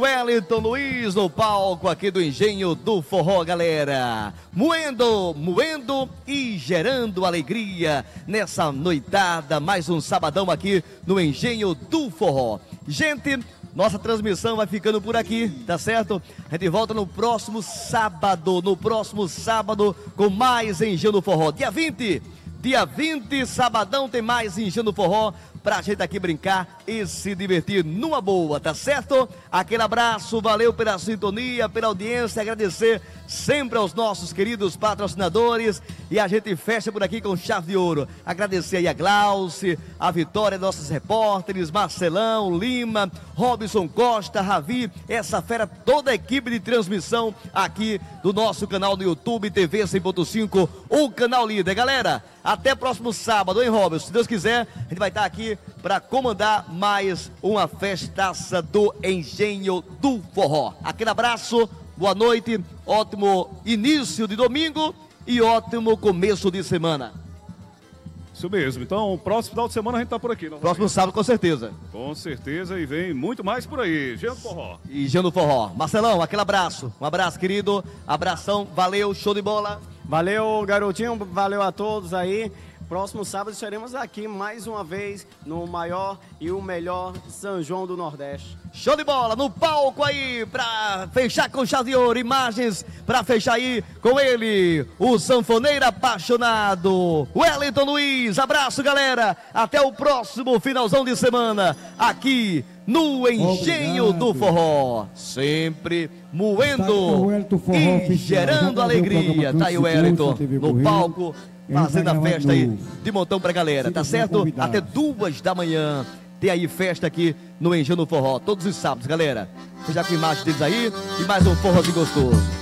Wellington Luiz no palco aqui do Engenho do Forró, galera. Moendo e gerando alegria nessa noitada, mais um sabadão aqui no Engenho do Forró. Gente, nossa transmissão vai ficando por aqui, tá certo? A gente volta no próximo sábado, com mais Engenho do Forró. Dia 20, sabadão, tem mais Engenho do Forró pra gente aqui brincar e se divertir numa boa, tá certo? Aquele abraço, valeu pela sintonia, pela audiência, agradecer sempre aos nossos queridos patrocinadores e a gente fecha por aqui com chave de ouro. Agradecer aí a Glauce, a Vitória, nossos repórteres, Marcelão, Lima, Robson Costa, Ravi, essa fera, toda a equipe de transmissão aqui do nosso canal no YouTube, TV 100.5, o canal líder. Galera, até próximo sábado, hein, Robson? Se Deus quiser, a gente vai estar aqui para comandar mais uma festaça do Engenho do Forró. Aquele abraço, boa noite, ótimo início de domingo e ótimo começo de semana. Isso mesmo, então próximo final de semana a gente tá por aqui. Próximo sábado, com certeza. Com certeza, e vem muito mais por aí. Engenho do Forró. Engenho do Forró. Marcelão, aquele abraço. Um abraço, querido. Abração, valeu, show de bola. Valeu, garotinho, valeu a todos aí. Próximo sábado estaremos aqui mais uma vez no maior e o melhor São João do Nordeste. Show de bola, no palco aí, pra fechar com chave de ouro, imagens pra fechar aí com ele, o sanfoneiro apaixonado, Wellington Luiz. Abraço, galera, até o próximo finalzão de semana, aqui no Engenho do Forró, sempre moendo e gerando alegria. Tá aí o Wellington no palco, fazendo a festa aí de montão pra galera, tá certo? Até 2 da manhã. Tem aí festa aqui no Engenho do Forró, todos os sábados, galera. Já com a imagem deles aí e mais um forrozinho gostoso.